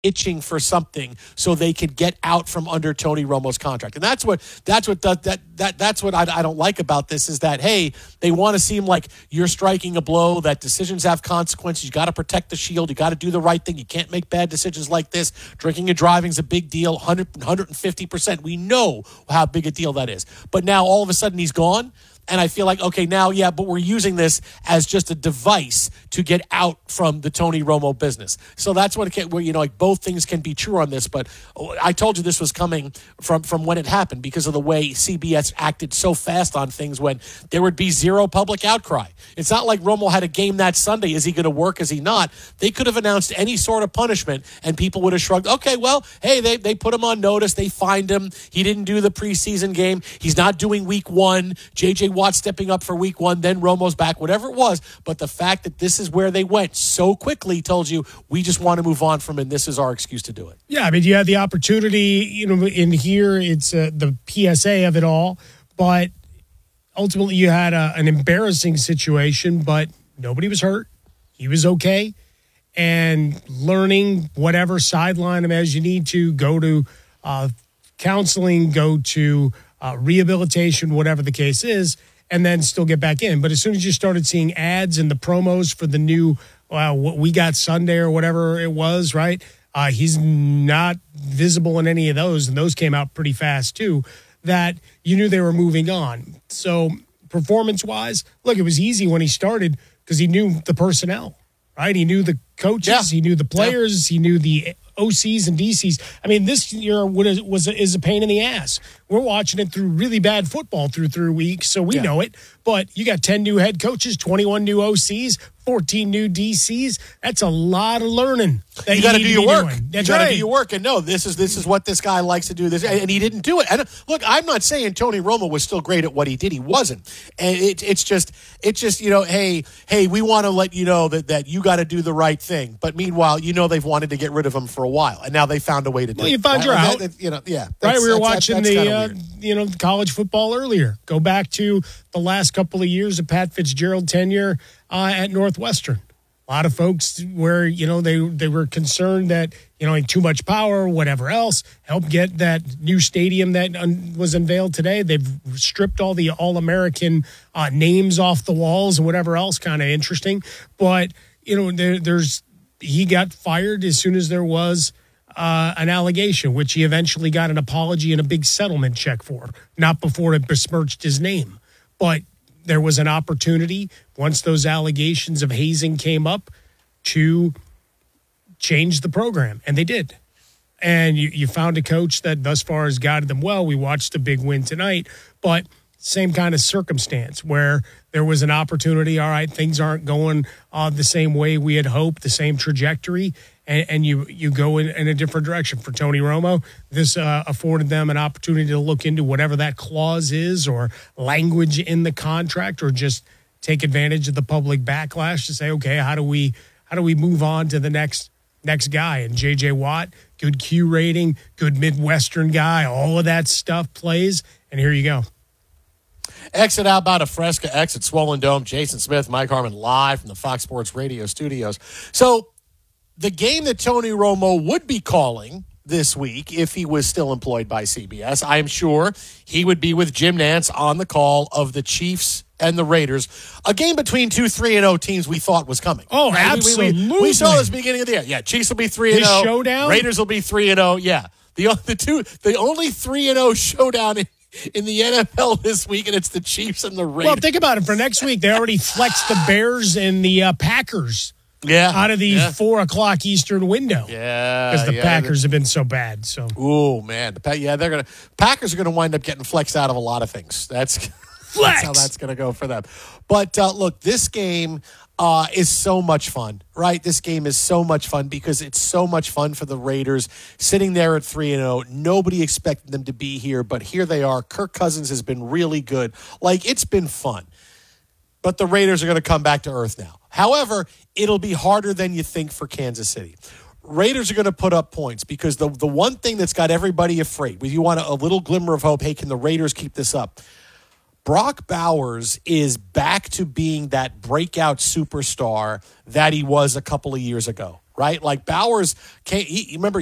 itching for something so they could get out from under Tony Romo's contract. And that's what I don't like about this is that, hey, they want to seem like you're striking a blow, that decisions have consequences. You got to protect the shield. You got to do the right thing. You can't make bad decisions like this. Drinking and driving is a big deal, 150%. We know how big a deal that is. But now all of a sudden he's gone. And I feel like, okay, now, yeah, but we're using this as just a device to get out from the Tony Romo business. So that's what it can, where, like both things can be true on this. But I told you this was coming from when it happened because of the way CBS acted so fast on things when there would be zero public outcry. It's not like Romo had a game that Sunday. Is he going to work? Is he not? They could have announced any sort of punishment and people would have shrugged, okay, well, hey, they put him on notice. They fined him. He didn't do the preseason game. He's not doing week one. J.J. Watt stepping up for week one, then Romo's back, whatever it was. But the fact that this is where they went so quickly tells you we just want to move on from it, and this is our excuse to do it. Yeah, I mean, you had the opportunity, in here, it's the PSA of it all, but ultimately you had an embarrassing situation, but nobody was hurt. He was okay. And learning whatever, sideline him as you need to, go to counseling, go to rehabilitation, whatever the case is, and then still get back in. But as soon as you started seeing ads and the promos for the new what We Got Sunday or whatever it was, right? He's not visible in any of those, and those came out pretty fast too, that you knew they were moving on. So performance-wise, look, it was easy when he started because he knew the personnel, right? He knew the coaches, he knew the players, he knew the OCs and DCs. I mean, this year is a pain in the ass. We're watching it through really bad football through 3 weeks, so we know it. But you got 10 new head coaches, 21 new OCs, 14 new DCs. That's a lot of learning. You got to do your work. That's you got to right. do your work. And no, this is what this guy likes to do. This, and he didn't do it. And look, I'm not saying Tony Romo was still great at what he did. He wasn't. And it's just hey, we want to let you know that you got to do the right thing. But meanwhile, they've wanted to get rid of him for a while, and now they found a way to do it. Well, you found your out. Right, we were watching the college football earlier. Go back to the last couple of years of Pat Fitzgerald tenure at Northwestern. A lot of folks where, they were concerned that, too much power, whatever else, helped get that new stadium that was unveiled today. They've stripped all the All-American names off the walls and whatever else, kind of interesting. But, he got fired as soon as there was an allegation, which he eventually got an apology and a big settlement check for, not before it besmirched his name. But there was an opportunity, once those allegations of hazing came up, to change the program, and they did. And you found a coach that thus far has guided them well. We watched a big win tonight, but same kind of circumstance where there was an opportunity. All right, things aren't going the same way we had hoped, the same trajectory, and you go in a different direction. For Tony Romo, this afforded them an opportunity to look into whatever that clause is or language in the contract, or just take advantage of the public backlash to say, okay, how do we move on to the next guy? And J.J. Watt, good Q rating, good Midwestern guy, all of that stuff plays, and here you go. Exit Outbound of Fresca, exit Swollen Dome. Jason Smith, Mike Harmon, live from the Fox Sports Radio studios. So the game that Tony Romo would be calling this week, if he was still employed by CBS, I'm sure he would be with Jim Nantz on the call of the Chiefs and the Raiders, a game between two 3-0 teams we thought was coming. Oh, right? Absolutely. We saw this beginning of the year. Yeah, Chiefs will be 3-0. This showdown? Raiders will be 3-0. Yeah. The only 3-0 showdown in the NFL this week, and it's the Chiefs and the Raiders. Well, think about it. For next week, they already flexed the Bears and the Packers out of the 4 o'clock Eastern window. Yeah. Because the Packers have been so bad. So. Oh, man. Packers are going to wind up getting flexed out of a lot of things. That's how that's going to go for them. But, look, this game is so much fun, right? This game is so much fun because it's so much fun for the Raiders sitting there at 3-0. Nobody expected them to be here, but here they are. Kirk Cousins has been really good. It's been fun. But the Raiders are going to come back to earth now. However, it'll be harder than you think for Kansas City. Raiders are going to put up points because the one thing that's got everybody afraid, you want a little glimmer of hope, hey, can the Raiders keep this up? Brock Bowers is back to being that breakout superstar that he was a couple of years ago, right? Like Bowers can't. Remember,